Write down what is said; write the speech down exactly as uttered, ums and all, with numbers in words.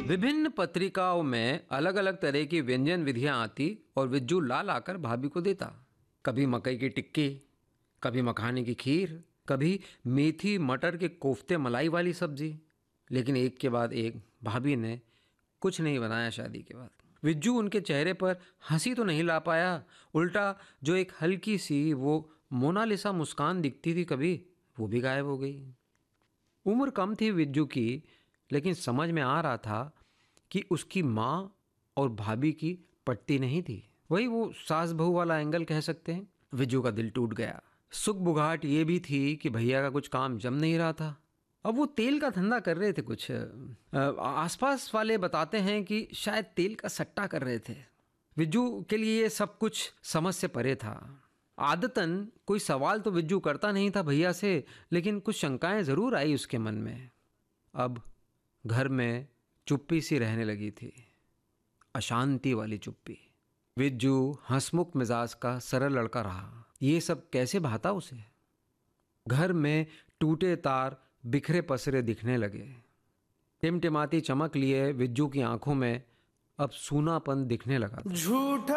विभिन्न पत्रिकाओं में अलग अलग तरह की व्यंजन विधियां आती और विज्जू ला लाकर भाभी को देता। कभी मकई की टिक्की, कभी मखाने की खीर, कभी मेथी मटर के कोफ्ते मलाई वाली सब्जी। लेकिन एक के बाद एक भाभी ने कुछ नहीं बनाया शादी के बाद। विज्जू उनके चेहरे पर हंसी तो नहीं ला पाया, उल्टा जो एक हल्की सी वो मोनालिसा मुस्कान दिखती थी कभी, वो भी गायब हो गई। उम्र कम थी विज्जू की, लेकिन समझ में आ रहा था कि उसकी माँ और भाभी की पटती नहीं थी। वही वो सास बहू वाला एंगल कह सकते हैं। विज्जू का दिल टूट गया। सुख बुघाट ये भी थी कि भैया का कुछ काम जम नहीं रहा था। अब वो तेल का धंधा कर रहे थे कुछ। अ, आसपास वाले बताते हैं कि शायद तेल का सट्टा कर रहे थे। विज्जू के लिए ये सब कुछ समझ से परे था। आदतन कोई सवाल तो विज्जू करता नहीं था भैया से, लेकिन कुछ शंकाएं जरूर आई उसके मन में। अब घर में चुप्पी सी रहने लगी थी, अशांति वाली चुप्पी। विज्जू हंसमुख मिजाज का सरल लड़का रहा। ये सब कैसे भाता उसे। घर में टूटे तार बिखरे पसरे दिखने लगे। टिमटिमाती चमक लिए विज्जू की आंखों में अब सूनापन दिखने लगा था।